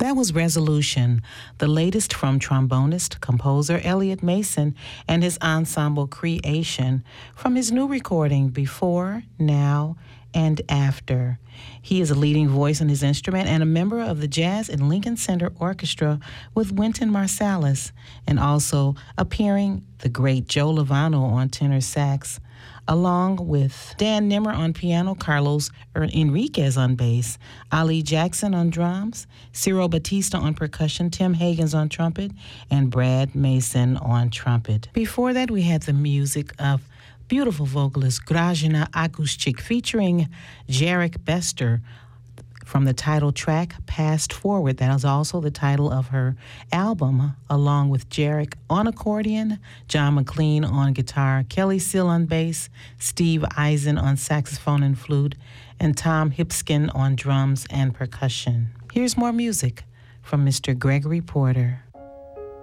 That was Resolution, the latest from trombonist, composer Elliot Mason and his ensemble Creation from his new recording Before, Now, and After. He is a leading voice on his instrument and a member of the Jazz and Lincoln Center Orchestra with Wynton Marsalis, and also appearing the great Joe Lovano on tenor sax, along with Dan Nimmer on piano, Carlos Enriquez on bass, Ali Jackson on drums, Ciro Batista on percussion, Tim Hagens on trumpet, and Brad Mason on trumpet. Before that, we had the music of beautiful vocalist Grażyna Akusczyk featuring Jarek Bester from the title track Past Forward. That is also the title of her album, along with Jarek on accordion, John McLean on guitar, Kelly Seal on bass, Steve Eisen on saxophone and flute, and Tom Hipskin on drums and percussion. Here's more music from Mr. Gregory Porter.